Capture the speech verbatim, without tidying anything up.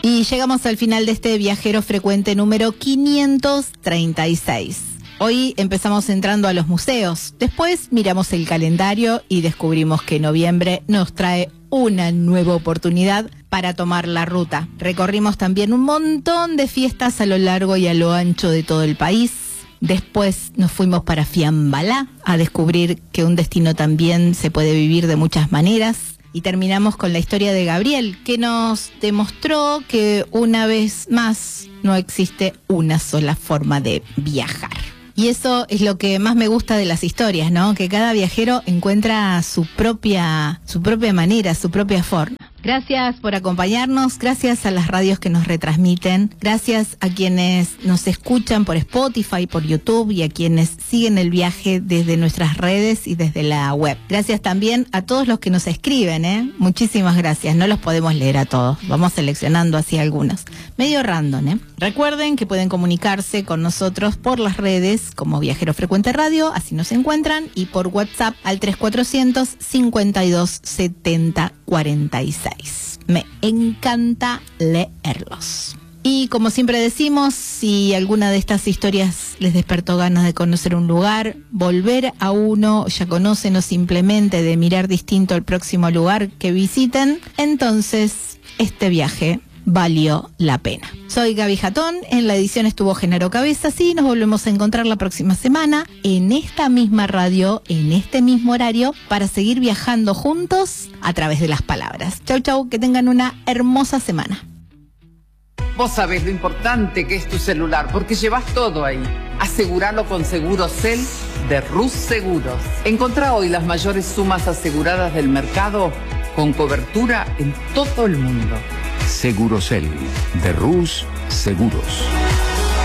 Y llegamos al final de este viajero frecuente número quinientos treinta y seis. Hoy empezamos entrando a los museos, después miramos el calendario y descubrimos que noviembre nos trae una nueva oportunidad para tomar la ruta. Recorrimos también un montón de fiestas a lo largo y a lo ancho de todo el país. Después nos fuimos para Fiambalá a descubrir que un destino también se puede vivir de muchas maneras. Y terminamos con la historia de Gabriel, que nos demostró que una vez más no existe una sola forma de viajar. Y eso es lo que más me gusta de las historias, ¿no? Que cada viajero encuentra su propia, su propia manera, su propia forma. Gracias por acompañarnos, gracias a las radios que nos retransmiten, gracias a quienes nos escuchan por Spotify, por YouTube y a quienes siguen el viaje desde nuestras redes y desde la web. Gracias también a todos los que nos escriben, ¿eh? Muchísimas gracias, no los podemos leer a todos, vamos seleccionando así algunos. Medio random, ¿eh? Recuerden que pueden comunicarse con nosotros por las redes como Viajero Frecuente Radio, así nos encuentran, y por WhatsApp al tres cuatrocientos cincuenta y dos setenta cuarenta y seis. Me encanta leerlos. Y como siempre decimos, si alguna de estas historias les despertó ganas de conocer un lugar, volver a uno, ya conocen, o simplemente de mirar distinto el próximo lugar que visiten, entonces este viaje valió la pena. Soy Gaby Jatón, en la edición estuvo Genaro Cabezas y nos volvemos a encontrar la próxima semana en esta misma radio, en este mismo horario, para seguir viajando juntos a través de las palabras. Chau, chau, que tengan una hermosa semana. Vos sabés lo importante que es tu celular, porque llevas todo ahí. Aseguralo con Segurosel de Rus Seguros. Encontrá hoy las mayores sumas aseguradas del mercado con cobertura en todo el mundo. Segurosel de Rus Seguros.